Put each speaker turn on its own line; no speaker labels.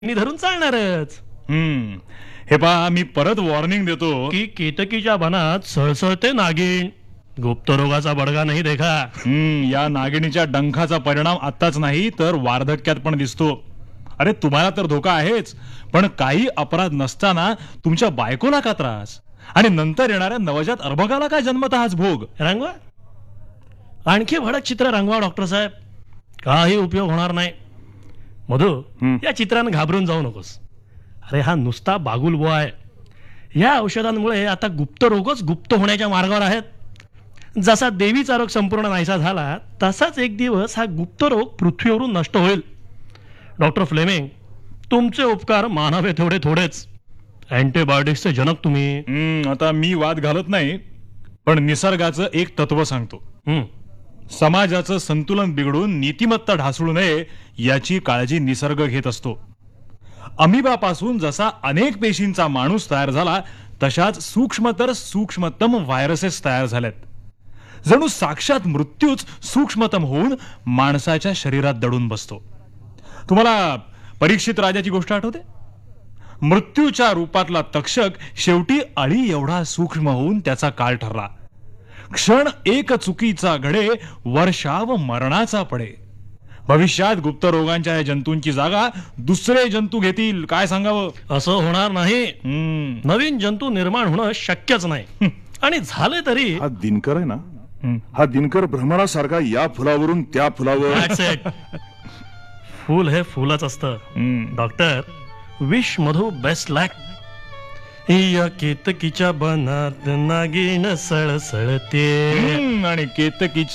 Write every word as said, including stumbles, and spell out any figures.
नि धरून चालणारच.
हम्म हे पहा, मी परत वॉर्निंग देतो
की केतकीच्या बनात सळसळते नागिन, गुप्तरोगाचा बडगा नाही देखा.
हम्म या नागिणीच्या डंखाचा परिणाम आताच नाही तर वार्धक्यात पण दिसतो. अरे तुम्हाला तर धोका आहेच, पण काही अपराध नसताना तुमच्या बायकोला का त्रास आणि नंतर येणाऱ्या नवजात अर्भकाला काय जन्मतःच भोग.
रंगवा, आणखी भडक चित्र रंगवा डॉक्टर साहेब, काही उपयोग होणार नाही. मधु,
हं.
या चित्रानं घाबरून जाऊ नकोस. अरे हा नुसता बागुलबुवा आहे. या औषधांमुळे आता गुप्त रोगच गुप्त होण्याच्या मार्गावर आहेत. जसा देवीचा रोग संपूर्ण नाहीसा झाला तसाच एक दिवस हा गुप्त रोग पृथ्वीवरून नष्ट होईल. डॉक्टर फ्लेमिंग, तुमचे उपकार मानावे तेवढे थोडेच. अँटीबायोटिक्सचे जनक तुम्ही.
हम्म आता मी वाद घालत नाही, पण निसर्गाचं एक तत्व सांगतो.
हं.
समाजाचं संतुलन बिघडून नीतिमत्ता ढासळू नये याची काळजी निसर्ग घेत असतो. अमिबापासून जसा अनेक पेशींचा माणूस तयार झाला तशाच सूक्ष्मतर सूक्ष्मतम व्हायरसेस तयार झाल्यात. जणू साक्षात मृत्यूच सूक्ष्मतम होऊन माणसाच्या शरीरात दडून बसतो. तुम्हाला परीक्षित राजाची गोष्ट आठवते? मृत्यूच्या रूपातला तक्षक शेवटी अळी एवढा सूक्ष्म होऊन त्याचा काळ ठरला. क्षण एक चुकीचा घडे, वर्षाव मरणाचा पडे. भविष्यात गुप्त रोगांच्या या जंतूंची जागा दुसरे जंतू घेतील, काय सांगावं.
असं होणार नाही.
हम्म
नवीन जंतू निर्माण होणं शक्यच नाही. आणि झाले तरी
हा दिनकर आहे ना, हा दिनकर भ्रमरासारखा या फुलावरून त्या फुलावर.
That's it. फूल हे फुलच असतं.
हम्म.
Doctor, wish Madhu best lakh. या केतकीच्या बनात नागिन सळसळते.
हम्म, आणि केतकीच्या